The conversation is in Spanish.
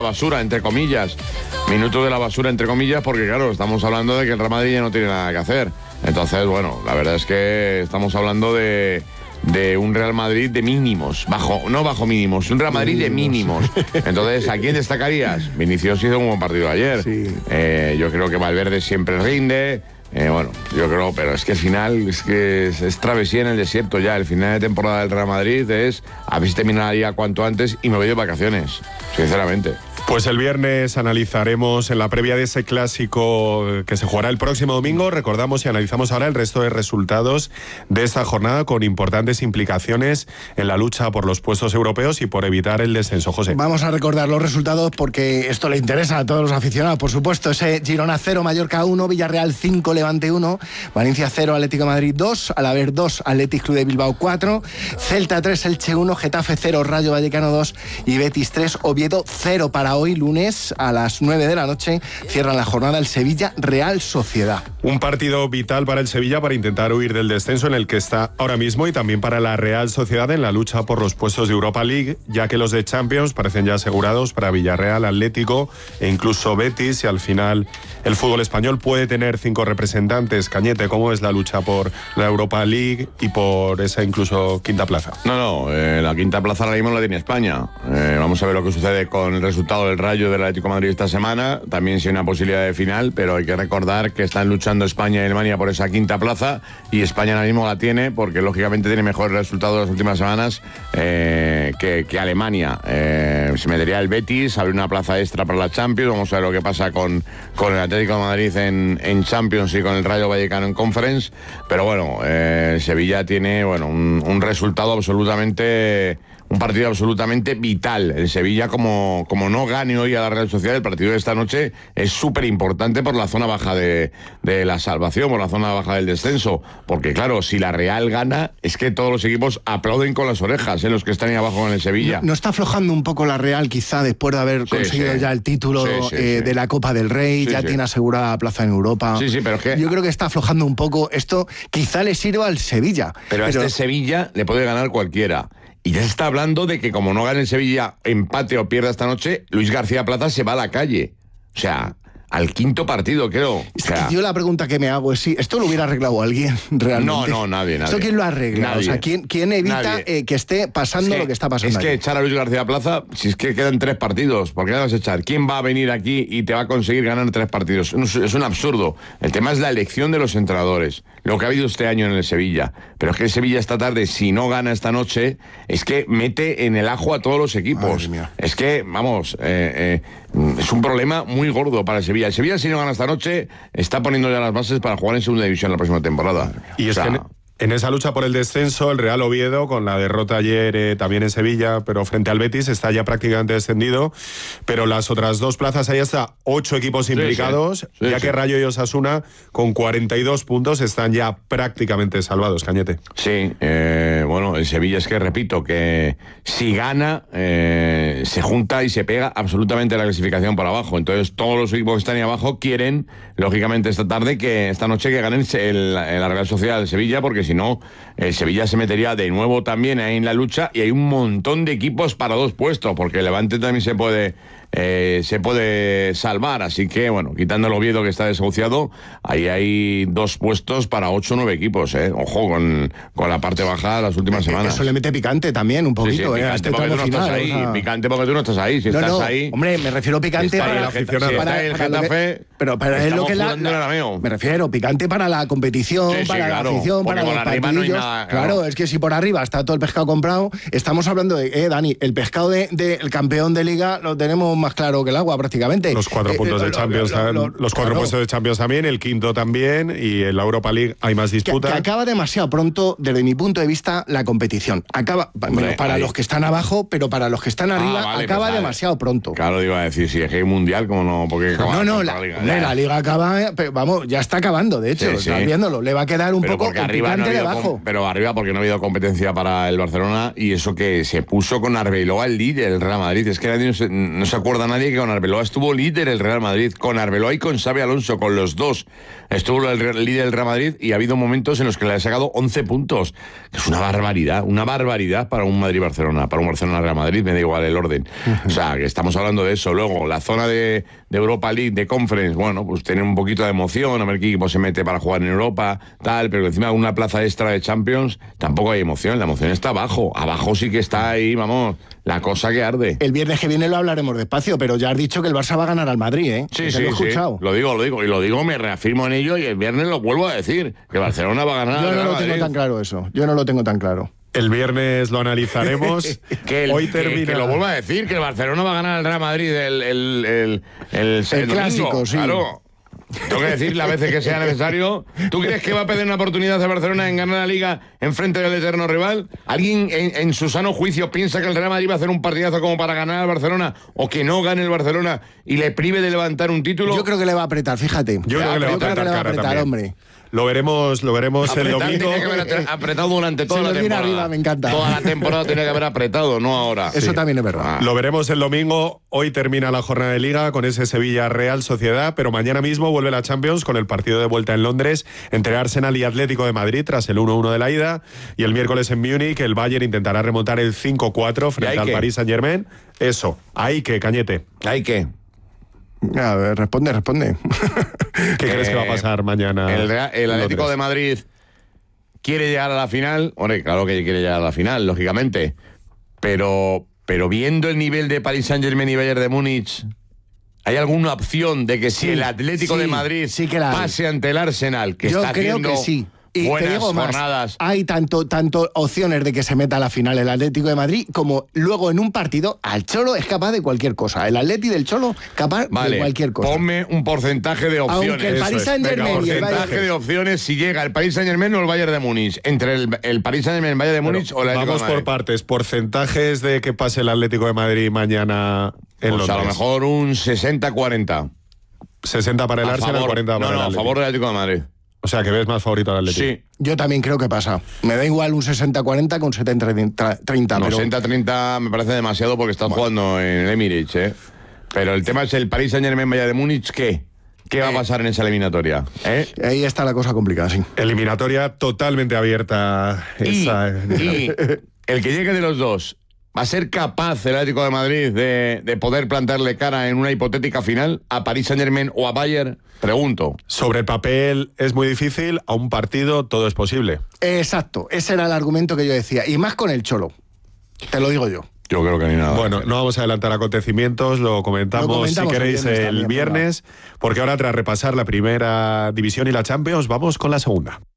basura, entre comillas. Minuto de la basura, entre comillas, porque claro, estamos hablando de que el Real Madrid ya no tiene nada que hacer. Entonces, bueno, la verdad es que estamos hablando de un Real Madrid de mínimos, no bajo mínimos, un Real Madrid de mínimos. Entonces, ¿a quién destacarías? Vinicius hizo un buen partido ayer. Sí. Yo creo que Valverde siempre rinde. Bueno, yo creo, pero es que al final es travesía en el desierto ya. El final de temporada del Real Madrid es a ver si terminaría cuanto antes y me voy de vacaciones, sinceramente. Pues el viernes analizaremos en la previa de ese clásico que se jugará el próximo domingo. Recordamos y analizamos ahora el resto de resultados de esta jornada con importantes implicaciones en la lucha por los puestos europeos y por evitar el descenso. José. Vamos a recordar los resultados porque esto le interesa a todos los aficionados, por supuesto. Ese Girona 0, Mallorca 1, Villarreal 5, Levante 1, Valencia 0, Atlético de Madrid 2, Alavés 2, Athletic Club de Bilbao 4, Celta 3, Elche 1, Getafe 0, Rayo Vallecano 2 y Betis 3, Oviedo 0 para hoy, lunes, a las 9 de la noche, cierran la jornada el Sevilla Real Sociedad. Un partido vital para el Sevilla para intentar huir del descenso en el que está ahora mismo y también para la Real Sociedad en la lucha por los puestos de Europa League, ya que los de Champions parecen ya asegurados para Villarreal, Atlético e incluso Betis, y al final el fútbol español puede tener 5 representantes. Cañete, ¿cómo es la lucha por la Europa League y por esa incluso quinta plaza? No, la quinta plaza ahora mismo la tiene España. Vamos a ver lo que sucede con el resultado del Rayo del Atlético de Madrid esta semana. También sí hay una posibilidad de final, pero hay que recordar que están luchando España y Alemania por esa quinta plaza, y España ahora mismo la tiene porque lógicamente tiene mejores resultados las últimas semanas que Alemania. Se metería el Betis, abre una plaza extra para la Champions. Vamos a ver lo que pasa con el Atlético de Madrid en Champions y con el Rayo Vallecano en Conference. Pero bueno, Sevilla tiene un resultado absolutamente... Un partido absolutamente vital. El Sevilla, como no gane hoy a la Real Sociedad, el partido de esta noche es súper importante por la zona baja de la salvación, por la zona baja del descenso. Porque claro, si la Real gana, es que todos los equipos aplauden con las orejas, los que están ahí abajo en el Sevilla. ¿No está aflojando un poco la Real quizá después de haber conseguido ya el título de la Copa del Rey? Ya tiene asegurada plaza en Europa. Sí, pero es que... Yo creo que está aflojando un poco. Esto quizá le sirva al Sevilla. Pero a este Sevilla le puede ganar cualquiera. Y ya se está hablando de que como no gane el Sevilla, empate o pierda esta noche, Luis García Plaza se va a la calle. O sea, al quinto partido, creo. Es que yo la pregunta que me hago es si esto lo hubiera arreglado alguien realmente. No, nadie. ¿Esto quién lo arregla? Nadie. O sea, ¿quién evita que esté pasando lo que está pasando? Es que echar a Luis García Plaza, si es que quedan 3 partidos, ¿por qué le vas a echar? ¿Quién va a venir aquí y te va a conseguir ganar 3 partidos? Es un absurdo. El tema es la elección de los entrenadores, lo que ha habido este año en el Sevilla. Pero es que el Sevilla esta tarde, si no gana esta noche, es que mete en el ajo a todos los equipos. Es que, vamos, es un problema muy gordo para el Sevilla. El Sevilla, si no gana esta noche, está poniendo ya las bases para jugar en segunda división la próxima temporada. Y es que en esa lucha por el descenso, el Real Oviedo, con la derrota ayer también en Sevilla, pero frente al Betis, está ya prácticamente descendido. Pero las otras 2 plazas, ahí hasta 8 equipos implicados, que Rayo y Osasuna, con 42 puntos, están ya prácticamente salvados, Cañete. Sí, el Sevilla es que, repito, que si gana, se junta y se pega absolutamente la clasificación por abajo. Entonces, todos los equipos que están ahí abajo quieren, lógicamente, esta noche que ganen la Real Sociedad del Sevilla, porque si no, el Sevilla se metería de nuevo también ahí en la lucha, y hay un montón de equipos para 2 puestos, porque el Levante también se puede salvar, así que quitando el Oviedo que está desahuciado, ahí hay 2 puestos para 8 o 9 equipos, ojo con la parte baja de las últimas semanas. Eso le mete picante también un poquito, picante porque tú no estás ahí, picante porque tú no estás ahí, si estás ahí... Hombre, me refiero picante para el Getafe, pero para lo que me refiero picante para la competición, para la afición, para los partidos. No hay nada, claro, es que si por arriba está todo el pescado comprado, estamos hablando de, Dani, el pescado del campeón de Liga lo tenemos más claro que el agua prácticamente. Los 4 puntos de Champions, los 4 puestos de Champions también, el quinto también, y en la Europa League hay más disputa. Que acaba demasiado pronto, desde mi punto de vista, la competición. Acaba, para los que están abajo, pero para los que están arriba, acaba demasiado pronto. Claro, iba a decir, si es que hay mundial, como no, porque la Liga acaba, pero vamos, ya está acabando, de hecho, estás viéndolo, le va a quedar un poco el picante debajo. Pero arriba, porque no ha habido competencia para el Barcelona, y eso que se puso con Arbeloa el líder, el Real Madrid, es que no se acuerda recuerda a nadie que con Arbeloa estuvo líder el Real Madrid, con Arbeloa y con Xabi Alonso, con los dos estuvo el líder del Real Madrid y ha habido momentos en los que le ha sacado 11 puntos, que es una barbaridad para un Madrid-Barcelona, para un Barcelona-Real Madrid, me da igual el orden. O sea, que estamos hablando de eso. Luego, la zona de Europa League, de Conference, bueno, pues tener un poquito de emoción, a ver qué equipo se mete para jugar en Europa, tal, pero encima una plaza extra de Champions, tampoco hay emoción, la emoción está abajo sí que está ahí, vamos, la cosa que arde. El viernes que viene lo hablaremos despacio, pero ya has dicho que el Barça va a ganar al Madrid, ¿eh? Sí, Lo he escuchado. Lo digo, me reafirmo en ello y el viernes lo vuelvo a decir, que Barcelona va a ganar. Yo no lo tengo tan claro eso, yo no lo tengo tan claro. El viernes lo analizaremos. Hoy termina. Que lo vuelvo a decir, que el Barcelona va a ganar al Real Madrid el clásico, domingo, sí. Claro. Tengo que decir las veces que sea necesario. ¿Tú crees que va a perder una oportunidad a Barcelona en ganar la Liga en frente del eterno rival? ¿Alguien en su sano juicio piensa que el Real Madrid va a hacer un partidazo como para ganar al Barcelona o que no gane el Barcelona y le prive de levantar un título? Yo creo que le va a apretar, fíjate. Yo creo que le va a apretar, hombre. Lo veremos el domingo. Tiene que haber apretado durante toda la temporada. Arriba, me encanta. Toda la temporada tiene que haber apretado, no ahora. Eso también es verdad. Lo veremos el domingo. Hoy termina la jornada de Liga con ese Sevilla-Real Sociedad, pero mañana mismo vuelve la Champions con el partido de vuelta en Londres entre Arsenal y Atlético de Madrid tras el 1-1 de la ida. Y el miércoles en Múnich el Bayern intentará remontar el 5-4 frente al Paris Saint-Germain. Eso, ahí que, Cañete. ¿Hay qué? A ver, responde. ¿Qué crees que va a pasar mañana? El Atlético de Madrid quiere llegar a la final. Hombre, claro que quiere llegar a la final, lógicamente. Pero viendo el nivel de Paris Saint-Germain y Bayern de Múnich, ¿hay alguna opción de que si el Atlético de Madrid pase ante el Arsenal, que está haciendo que sí. Y buenas te digo más, jornadas? Hay tanto opciones de que se meta a la final el Atlético de Madrid como luego en un partido al Cholo es capaz de cualquier cosa. El Atlético del Cholo capaz de cualquier cosa. Ponme un porcentaje de opciones. Aunque el Paris Saint-Germain y el porcentaje de opciones si llega el Paris Saint-Germain o el Bayern de Múnich. Entre el Paris Saint-Germain, el Bayern de Múnich o el Atlético de Madrid. Vamos por partes. Porcentajes de que pase el Atlético de Madrid mañana en Londres. A lo mejor un 60-40. 60 para el Arsenal, 40 para el Atlético. A favor del Atlético de Madrid. O sea, que ves más favorito al Atlético. Sí. Yo también creo que pasa. Me da igual un 60-40 con 70-30. No, pero 60-30 me parece demasiado porque están jugando en el Emirates, ¿eh? Pero el tema es el Paris Saint-Germain Bayern de Múnich, ¿qué va a pasar en esa eliminatoria? Ahí está la cosa complicada, sí. Eliminatoria totalmente abierta. Y el que llegue de los dos, ¿va a ser capaz el Atlético de Madrid de poder plantarle cara en una hipotética final a Paris Saint-Germain o a Bayern? Pregunto. Sobre el papel es muy difícil, a un partido todo es posible. Exacto, ese era el argumento que yo decía. Y más con el Cholo, te lo digo yo. Yo creo que ni nada. Bueno, no vamos a adelantar acontecimientos, lo comentamos si queréis el viernes, porque ahora tras repasar la primera división y la Champions, vamos con la segunda.